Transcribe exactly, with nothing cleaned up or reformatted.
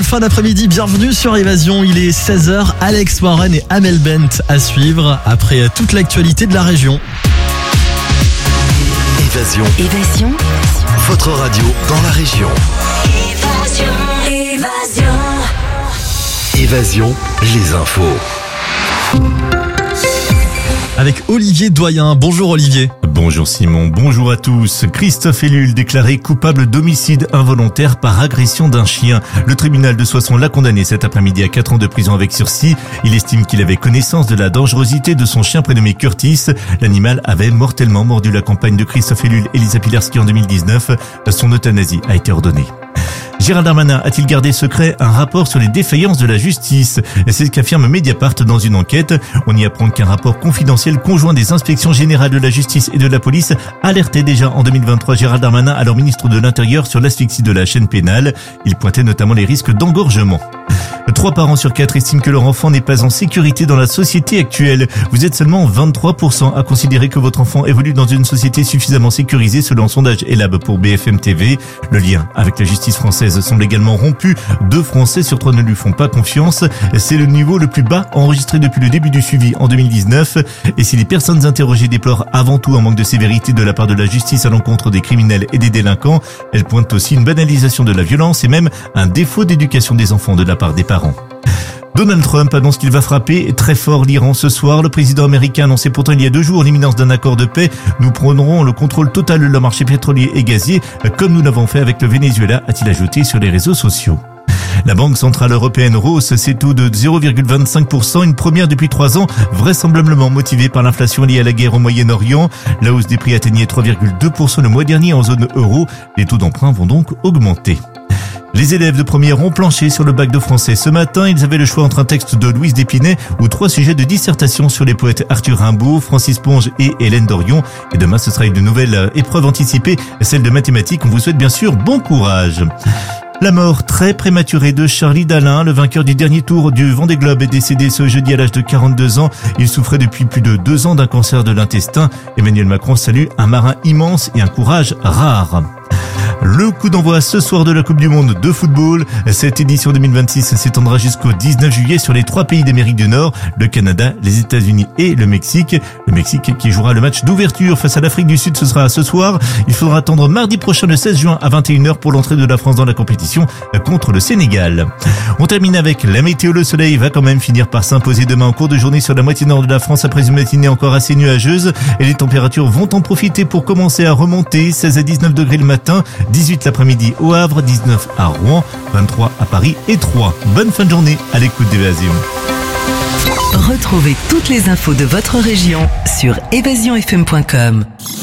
fin d'après-midi, bienvenue sur Évasion. Il est seize heures, Alex Warren et Amel Bent à suivre après toute l'actualité de la région. Évasion. Évasion. Votre radio dans la région. Évasion. Évasion. Évasion, les infos. Avec Olivier Doyen. Bonjour Olivier. Bonjour Simon, bonjour à tous. Christophe Ellul déclaré coupable d'homicide involontaire par agression d'un chien. Le tribunal de Soissons l'a condamné cet après-midi à quatre ans de prison avec sursis. Il estime qu'il avait connaissance de la dangerosité de son chien prénommé Curtis. L'animal avait mortellement mordu la compagne de Christophe Ellul, Elisa Pilarski, en deux mille dix-neuf. Son euthanasie a été ordonnée. Gérald Darmanin a-t-il gardé secret un rapport sur les défaillances de la justice? C'est ce qu'affirme Mediapart dans une enquête. On y apprend qu'un rapport confidentiel conjoint des inspections générales de la justice et de la police alertait déjà en deux mille vingt-trois Gérald Darmanin, alors ministre de l'Intérieur, sur l'asphyxie de la chaîne pénale. Il pointait notamment les risques d'engorgement. Trois parents sur quatre estiment que leur enfant n'est pas en sécurité dans la société actuelle. Vous êtes seulement vingt-trois pour cent à considérer que votre enfant évolue dans une société suffisamment sécurisée, selon un sondage Elab pour B F M T V. Le lien avec la justice française semble également rompu. Deux Français sur trois ne lui font pas confiance. C'est le niveau le plus bas enregistré depuis le début du suivi en deux mille dix-neuf. Et si les personnes interrogées déplorent avant tout un manque de sévérité de la part de la justice à l'encontre des criminels et des délinquants, elles pointent aussi une banalisation de la violence et même un défaut d'éducation des enfants de la part des parents. Donald Trump annonce qu'il va frapper très fort l'Iran ce soir. Le président américain annonçait pourtant il y a deux jours l'imminence d'un accord de paix. Nous prendrons le contrôle total de leur marché pétrolier et gazier, comme nous l'avons fait avec le Venezuela, a-t-il ajouté sur les réseaux sociaux. La Banque Centrale Européenne rehausse ses taux de zéro virgule vingt-cinq pour cent, une première depuis trois ans, vraisemblablement motivée par l'inflation liée à la guerre au Moyen-Orient. La hausse des prix atteignait trois virgule deux pour cent le mois dernier en zone euro. Les taux d'emprunt vont donc augmenter. Les élèves de première ont planché sur le bac de français. Ce matin, ils avaient le choix entre un texte de Louise Dépinay ou trois sujets de dissertation sur les poètes Arthur Rimbaud, Francis Ponge et Hélène Dorion. Et demain, ce sera une nouvelle épreuve anticipée, celle de mathématiques. On vous souhaite bien sûr bon courage. La mort très prématurée de Charlie Dalin, le vainqueur du dernier tour du Vendée Globe, est décédé ce jeudi à l'âge de quarante-deux ans. Il souffrait depuis plus de deux ans d'un cancer de l'intestin. Emmanuel Macron salue un marin immense et un courage rare. Le coup d'envoi ce soir de la Coupe du Monde de football. Cette édition deux mille vingt-six s'étendra jusqu'au dix-neuf juillet sur les trois pays d'Amérique du Nord, le Canada, les États-Unis et le Mexique. Le Mexique qui jouera le match d'ouverture face à l'Afrique du Sud, ce sera ce soir. Il faudra attendre mardi prochain, le seize juin à vingt et une heures pour l'entrée de la France dans la compétition contre le Sénégal. On termine avec la météo. Le soleil va quand même finir par s'imposer demain en cours de journée sur la moitié nord de la France après une matinée encore assez nuageuse, et les températures vont en profiter pour commencer à remonter. Seize à dix-neuf degrés le matin, dix-huit l'après-midi au Havre, dix-neuf à Rouen, vingt-trois à Paris et Troyes. Bonne fin de journée à l'écoute d'Évasion. Retrouvez toutes les infos de votre région sur évasion f m point com.